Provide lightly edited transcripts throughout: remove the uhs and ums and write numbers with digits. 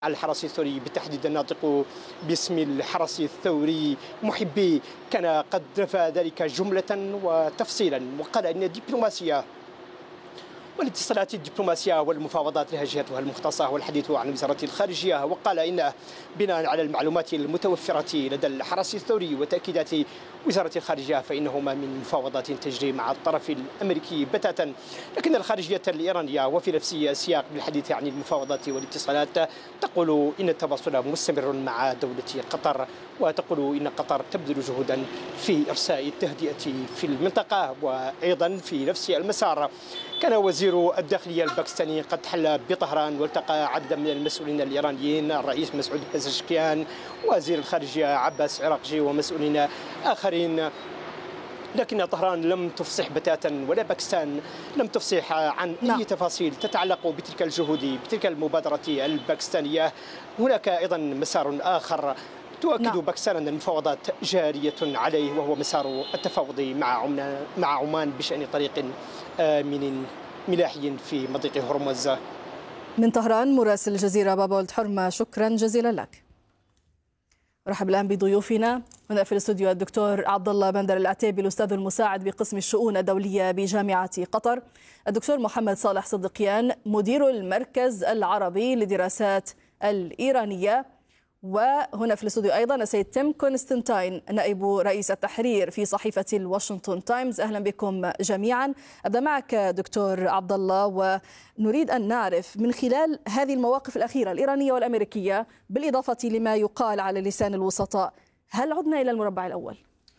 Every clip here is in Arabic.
الحرس الثوري بالتحديد الناطق باسم الحرس الثوري محبي كان قد نفى ذلك جملة وتفصيلا، وقال إن الدبلوماسية والاتصالات الدبلوماسية والمفاوضات لها جهتها المختصة والحديث عن وزارة الخارجية. وقال إن بناء على المعلومات المتوفرة لدى الحرس الثوري وتأكيدات وزارة الخارجية فإنهما من مفاوضات تجري مع الطرف الأمريكي بتاتا، لكن الخارجية الإيرانية وفي نفس السياق بالحديث عن المفاوضات والاتصالات تقول إن التواصل مستمر مع دولة قطر، وتقول إن قطر تبذل جهودا في إرساء التهدئة في المنطقة. وأيضا في نفس المسار كان وزير الداخلية الباكستاني قد حل بطهران والتقى عددا من المسؤولين الإيرانيين، الرئيس مسعود بزشكيان، وزير الخارجية عباس عراقجي ومسؤولين آخرين، لكن طهران لم تفصح بتاتا ولا باكستان لم تفصح عن أي تفاصيل تتعلق بتلك الجهود بتلك المبادرة الباكستانية. هناك أيضا مسار آخر تؤكد باكستان أن المفاوضات جارية عليه، وهو مسار التفاوض مع عمان بشأن طريق آمن ملاحي في مضيق هرمز. من طهران مراسل الجزيرة بابا ولد حرمة، شكرا جزيلا لك. رحب الآن بضيوفنا هنا في الاستوديو الدكتور عبد الله بندر العتيبي الأستاذ المساعد بقسم الشؤون الدولية بجامعة قطر، الدكتور محمد صالح صدقيان مدير المركز العربي للدراسات الإيرانية، وهنا في الاستوديو أيضا السيد تيم كونستانتين نائب رئيس التحرير في صحيفة الواشنطن تايمز. أهلا بكم جميعا. أبدأ معك دكتور عبد الله، ونريد أن نعرف من خلال هذه المواقف الأخيرة الإيرانية والأمريكية بالإضافة لما يقال على لسان الوسطاء، هل عدنا إلى المربع الأول؟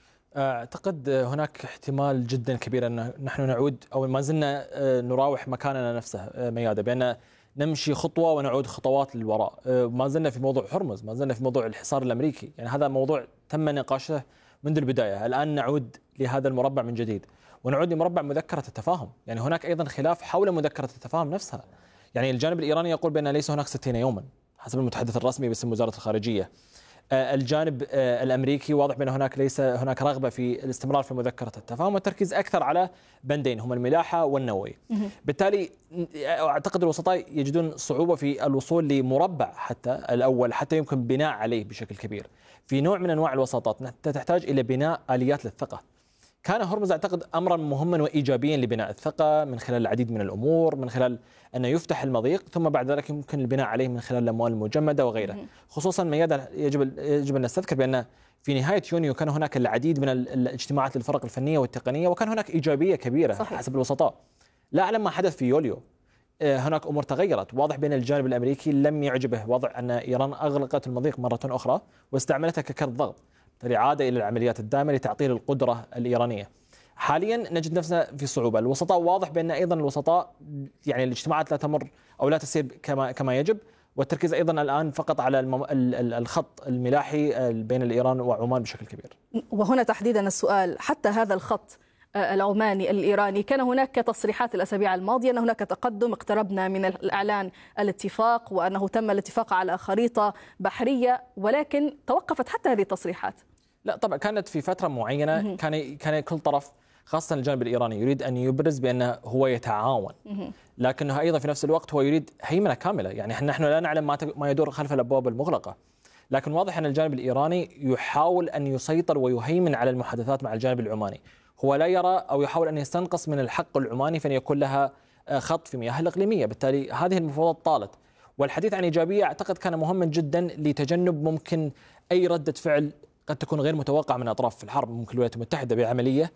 أعتقد هناك احتمال جدا كبير أن نحن نعود أو ما زلنا نراوح مكاننا نفسه ميادة، بأن نمشي خطوة ونعود خطوات للوراء. ما زلنا في موضوع هرمز، ما زلنا في موضوع الحصار الأمريكي، يعني هذا موضوع تم نقاشه منذ البداية. الآن نعود لهذا المربع من جديد ونعود لمربع مذكرة التفاهم. يعني هناك أيضا خلاف حول مذكرة التفاهم نفسها. يعني الجانب الإيراني يقول بأن ليس هناك 60 يوما حسب المتحدث الرسمي باسم وزارة الخارجية. الجانب الأمريكي واضح بأن ليس هناك رغبة في الاستمرار في مذكرة التفاهم والتركيز أكثر على بندين هما الملاحة والنووي. بالتالي أعتقد الوسطاء يجدون صعوبة في الوصول لمربع حتى الأول حتى يمكن بناء عليه بشكل كبير. في نوع من أنواع الوساطات تحتاج إلى بناء آليات للثقة. كان هرمز أعتقد أمرا مهما وإيجابيا لبناء الثقة من خلال العديد من الأمور، من خلال أنه يفتح المضيق ثم بعد ذلك يمكن البناء عليه من خلال الأموال المجمدة وغيره. خصوصا ميادة يجب أن نستذكر بأن في نهاية يونيو كان هناك العديد من الاجتماعات للفرق الفنية والتقنية، وكان هناك إيجابية كبيرة صحيح. حسب الوسطاء. لا أعلم ما حدث في يوليو، هناك أمور تغيرت. واضح بأن الجانب الأمريكي لم يعجبه وضع أن إيران أغلقت المضيق مرة أخرى واستعملتها ككرت ضغط، بالتالي عاد إلى العمليات الدائمة لتعطيل القدرة الإيرانية. حاليا نجد نفسنا في صعوبة. الوسطاء واضح بأن أيضا الوسطاء يعني الاجتماعات لا تمر أو لا تسير كما يجب، والتركيز أيضا الآن فقط على الخط الملاحي بين الإيران وعمان بشكل كبير. وهنا تحديدا السؤال، حتى هذا الخط العماني الإيراني كان هناك تصريحات الأسابيع الماضية أن هناك تقدم، اقتربنا من الإعلان الاتفاق وأنه تم الاتفاق على خريطة بحرية، ولكن توقفت حتى هذه التصريحات. لا طبعا كانت في فترة معينة كان كل طرف خاصة الجانب الإيراني يريد أن يبرز بأنه هو يتعاون، لكنه أيضا في نفس الوقت هو يريد هيمنة كاملة. يعني نحن لا نعلم ما يدور خلف الأبواب المغلقة، لكن واضح أن الجانب الإيراني يحاول أن يسيطر ويهيمن على المحادثات مع الجانب العماني. هو لا يرى أو يحاول أن يستنقص من الحق العماني فأن يكون لها خط في مياه الإقليمية. بالتالي هذه المفاوضات طالت، والحديث عن إيجابية أعتقد كان مهما جدا لتجنب ممكن أي ردة فعل قد تكون غير متوقعة من أطراف في الحرب، ممكن الولايات المتحدة بعملية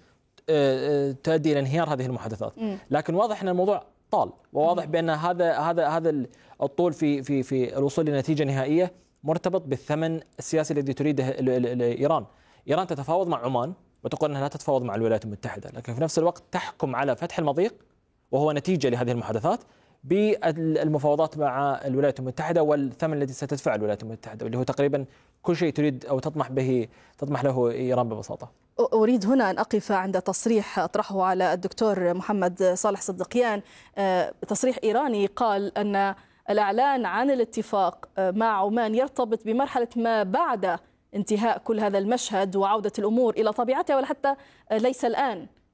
تؤدي إلى انهيار هذه المحادثات. لكن واضح أن الموضوع طال، وواضح بأن هذا الطول في الوصول لنتيجة نهائية مرتبط بالثمن السياسي الذي تريده إيران. إيران تتفاوض مع عمان وتقول أنها لا تتفاوض مع الولايات المتحدة، لكن في نفس الوقت تحكم على فتح المضيق وهو نتيجة لهذه المحادثات بالمفاوضات مع الولايات المتحدة والثمن الذي ستدفعه الولايات المتحدة، واللي هو تقريبا كل شيء تريد أو تطمح له إيران ببساطة. أريد هنا أن أقف عند تصريح أطرحه على الدكتور محمد صالح صدقيان، تصريح إيراني قال أن الإعلان عن الاتفاق مع عمان يرتبط بمرحلة ما بعد انتهاء كل هذا المشهد وعودة الأمور إلى طبيعتها، ولا حتى ليس الآن.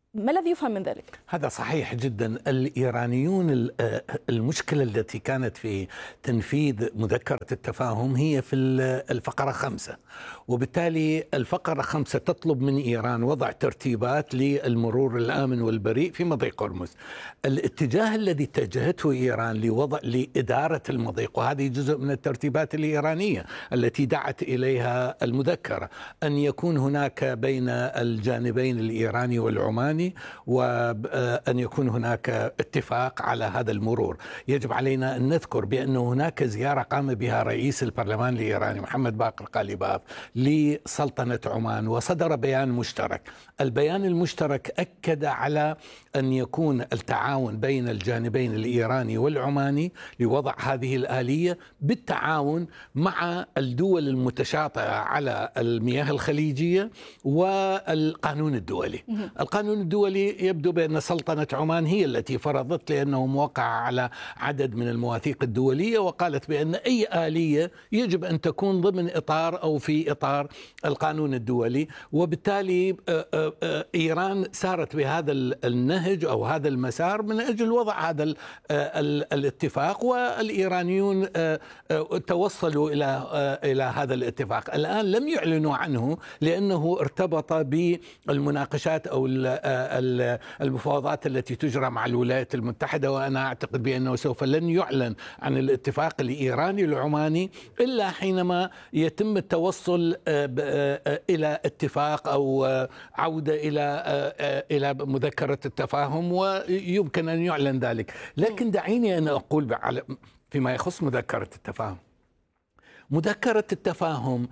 ما الذي يفهم من ذلك؟ هذا صحيح جدا. الإيرانيون المشكلة التي كانت في تنفيذ مذكرة التفاهم هي في الفقرة 5، وبالتالي الفقرة 5 تطلب من إيران وضع ترتيبات للمرور الآمن والبريء في مضيق هرمز. الاتجاه الذي اتجهته إيران لإدارة المضيق، وهذه جزء من الترتيبات الإيرانية التي دعت إليها المذكرة، أن يكون هناك بين الجانبين الإيراني والعماني وأن يكون هناك اتفاق على هذا المرور. يجب علينا أن نذكر بأن هناك زيارة قام بها رئيس البرلمان الإيراني محمد باقر قاليباف لسلطنة عمان، وصدر بيان مشترك. البيان المشترك أكد على أن يكون التعاون بين الجانبين الإيراني والعماني لوضع هذه الآلية بالتعاون مع الدول المتشاطئة على المياه الخليجية والقانون الدولي. القانون الدولي يبدو بأن سلطنة عمان هي التي فرضت، لأنه موقع على عدد من المواثيق الدولية، وقالت بأن أي آلية يجب أن تكون ضمن إطار أو في إطار القانون الدولي. وبالتالي إيران سارت بهذا النهج أو هذا المسار من أجل وضع هذا الاتفاق، والإيرانيون توصلوا إلى هذا الاتفاق. الآن لم يعلنوا عنه لأنه ارتبط بالمناقشات أو المفاوضات التي تجرى مع الولايات المتحدة، وأنا أعتقد بأنه سوف لن يعلن عن الاتفاق الإيراني العماني إلا حينما يتم التوصل إلى اتفاق أو عودة إلى مذكرة التفاهم، ويمكن أن يعلن ذلك. لكن دعيني أن أقول فيما يخص مذكرة التفاهم. مذكرة التفاهم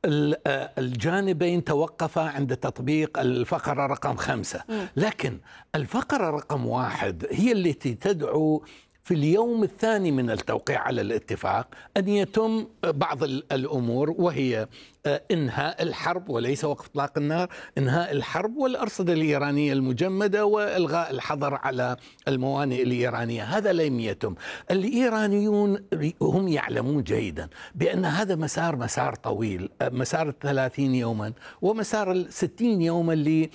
الجانبين توقفا عند تطبيق الفقرة رقم 5، لكن الفقرة رقم 1 هي التي تدعو في اليوم الثاني من التوقيع على الاتفاق أن يتم بعض الأمور، وهي إنهاء الحرب وليس وقف إطلاق النار، إنهاء الحرب والأرصدة الإيرانية المجمدة وإلغاء الحظر على الموانئ الإيرانية. هذا لم يتم. الإيرانيون هم يعلمون جيدا بأن هذا مسار طويل، مسار 30 يوما ومسار 60 يوما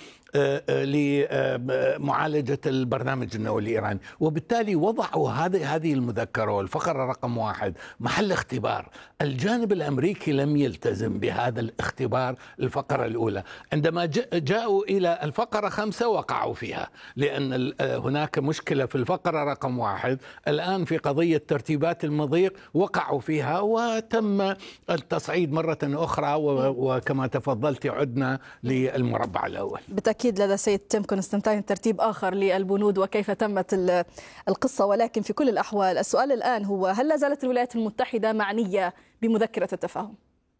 لمعالجة البرنامج النووي الإيراني، وبالتالي وضعوا هذه المذكرة والفقرة رقم 1 محل اختبار. الجانب الأمريكي لم يلتزم بهذا الاختبار. الفقرة الأولى عندما جاءوا إلى الفقرة 5 وقعوا فيها، لأن هناك مشكلة في الفقرة رقم 1 الآن في قضية ترتيبات المضيق، وقعوا فيها وتم التصعيد مرة أخرى، وكما تفضلت عدنا للمربع الأول. بالتأكيد لدى سيد تيم كونستانتين ترتيب آخر للبنود وكيف تمت القصة، ولكن في كل الأحوال السؤال الآن هو: هل لا زالت الولايات المتحدة معنية بمذكرة التفاهم؟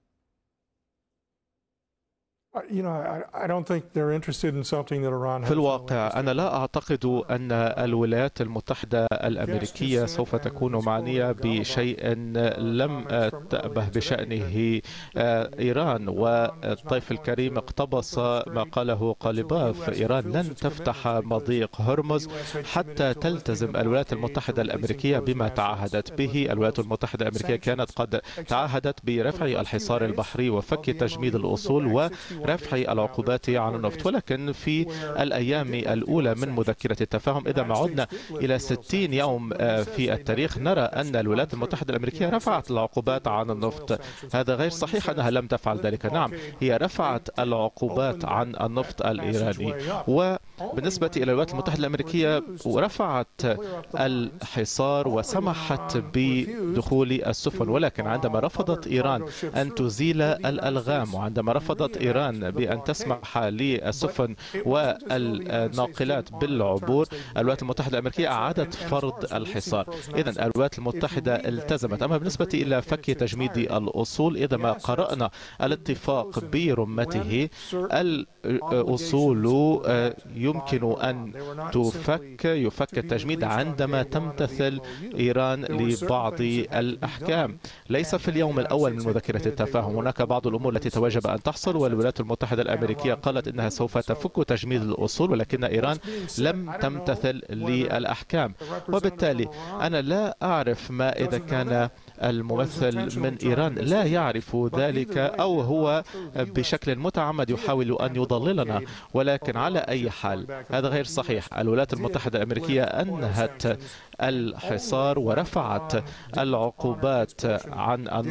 في الواقع أنا لا أعتقد أن الولايات المتحدة الأمريكية سوف تكون معنية بشيء لم تأبه بشأنه إيران. والضيف الكريم اقتبس ما قاله قاليباف: إيران لن تفتح مضيق هرمز حتى تلتزم الولايات المتحدة الأمريكية بما تعهدت به. الولايات المتحدة الأمريكية كانت قد تعهدت برفع الحصار البحري وفك تجميد الأصول ورفع العقوبات عن النفط، ولكن في الأيام الأولى من مذكرة التفاهم إذا ما عدنا إلى 60 يوم في التاريخ نرى أن الولايات المتحدة الأمريكية رفعت العقوبات عن النفط. هذا غير صحيح أنها لم تفعل ذلك. نعم، هي رفعت العقوبات عن النفط الإيراني، وبالنسبة إلى الولايات المتحدة الأمريكية رفعت الحصار وسمحت بدخول السفن. ولكن عندما رفضت إيران أن تزيل الألغام، وعندما رفضت إيران بأن تسمح للسفن والناقلات بالعبور، الولايات المتحدة الأمريكية أعادت فرض الحصار. إذن الولايات المتحدة التزمت. أما بالنسبة إلى فك تجميد الأصول، إذا ما قرأنا الاتفاق برمته، الأصول يمكن أن يفك التجميد عندما تمتثل إيران لبعض الأحكام، ليس في اليوم الأول من مذكرة التفاهم. هناك بعض الأمور التي توجب أن تحصل، والولايات المتحدة الأمريكية قالت إنها سوف تفك تجميد الأصول، ولكن إيران لم تمتثل للأحكام. وبالتالي أنا لا أعرف ما إذا كان الممثل من إيران لا يعرف ذلك، أو هو بشكل متعمد يحاول أن يضللنا. ولكن على أي حال هذا غير صحيح. الولايات المتحدة الأمريكية أنهت الحصار ورفعت العقوبات عن